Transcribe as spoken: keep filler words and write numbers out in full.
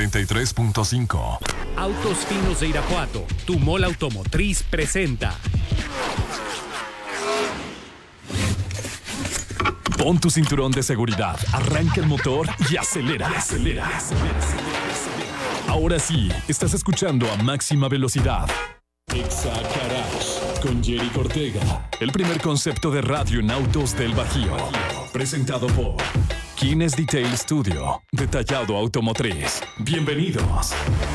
noventa y tres punto cinco. Autos Finos de Irapuato, tu mall automotriz presenta. Pon tu cinturón de seguridad, arranca el motor y acelera, acelera, acelera, acelera. Ahora sí, estás escuchando a máxima velocidad. Exa Garage con Jerry Ortega, el primer concepto de radio en autos del Bajío. Presentado por Kines Detail Studio, detallado automotriz. Bienvenidos.